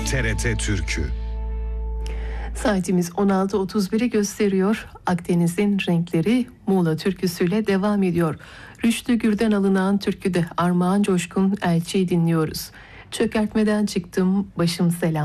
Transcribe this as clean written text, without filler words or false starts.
TRT Türkü. Saatimiz 16.31'i gösteriyor. Akdeniz'in renkleri Muğla türküsüyle devam ediyor. Rüştü Gür'den alınan türküde Armağan Coşkun Elçi'yi dinliyoruz. Çökertmeden çıktım başım selam.